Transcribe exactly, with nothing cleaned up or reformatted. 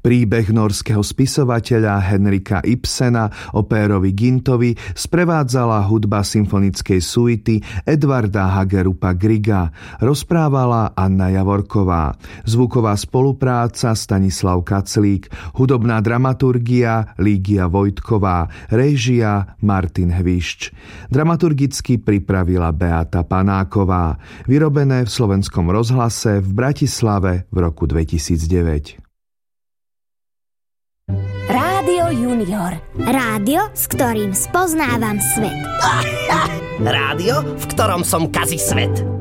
Príbeh norského spisovateľa Henrika Ibsena o Pérovi Gintovi sprevádzala hudba symfonickej suity Edvarda Hagerupa Grigga. Rozprávala Anna Javorková. Zvuková spolupráca Stanislav Kaclík. Hudobná dramaturgia Lígia Vojtková. Réžia Martin Hvišč. Dramaturgicky pripravila Beata Panáková. Vyrobené v Slovenskom rozhlase v Bratislave v roku dvetisícdeväť. Rádio Junior. Rádio, s ktorým spoznávam svet. Rádio, v ktorom som kazi svet.